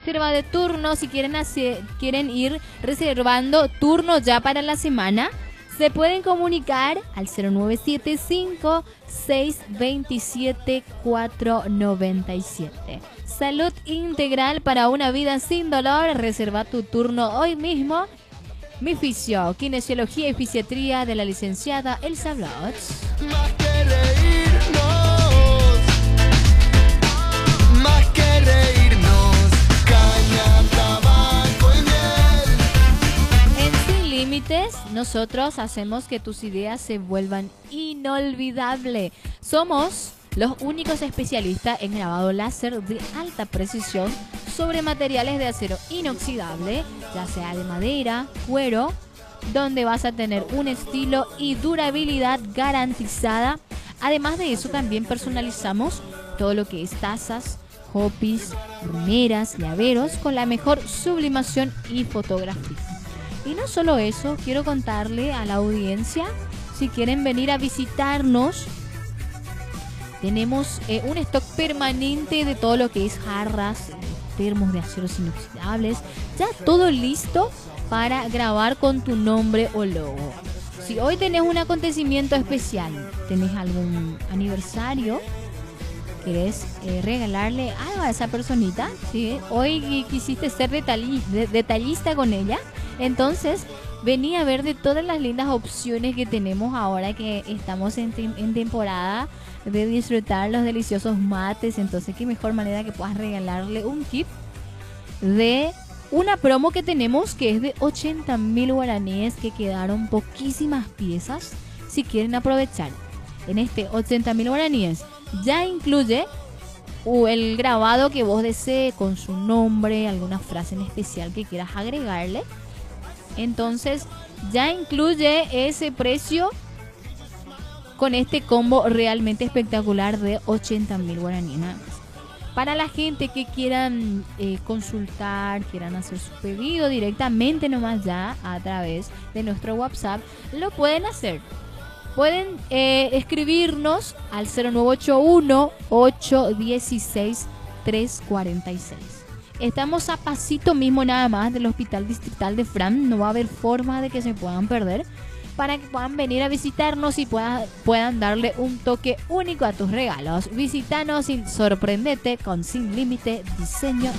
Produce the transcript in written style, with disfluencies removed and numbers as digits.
reserva de turno. Si quieren ir reservando turno ya para la semana, se pueden comunicar al 0975-627-497. Salud integral para una vida sin dolor. Reserva tu turno hoy mismo. Mi fisio, kinesiología y fisiatría de la licenciada Elsa Bloch. Más que reírnos, más que reírnos, caña, tabaco y miel. En Sin Límites, nosotros hacemos que tus ideas se vuelvan inolvidables. Somos los únicos especialistas en grabado láser de alta precisión sobre materiales de acero inoxidable, ya sea de madera, cuero, donde vas a tener un estilo y durabilidad garantizada. Además de eso, también personalizamos todo lo que es tazas, hopis, rimeras, llaveros con la mejor sublimación y fotografía. Y no solo eso, quiero contarle a la audiencia, si quieren venir a visitarnos, tenemos un stock permanente de todo lo que es jarras, termos de aceros inoxidables, ya todo listo para grabar con tu nombre o logo. Si hoy tenés un acontecimiento especial, tenés algún aniversario, querés regalarle algo a esa personita, ¿sí? Hoy quisiste ser detallista con ella, entonces vení a ver de todas las lindas opciones que tenemos ahora que estamos en temporada de disfrutar los deliciosos mates. Entonces qué mejor manera que puedas regalarle un kit de una promo que tenemos, que es de 80.000 guaraníes, que quedaron poquísimas piezas. Si quieren aprovechar, en este 80.000 guaraníes ya incluye el grabado que vos desees con su nombre, alguna frase en especial que quieras agregarle. Entonces ya incluye ese precio con este combo realmente espectacular de 80.000 guaraníes. Para la gente que quieran consultar, quieran hacer su pedido directamente nomás ya a través de nuestro WhatsApp, lo pueden hacer. Pueden escribirnos al 0981-816-346. Estamos a pasito mismo nada más del Hospital Distrital de Fran. No va a haber forma de que se puedan perder, para que puedan venir a visitarnos y puedan darle un toque único a tus regalos. Visítanos y sorprendete con Sin Límite Diseño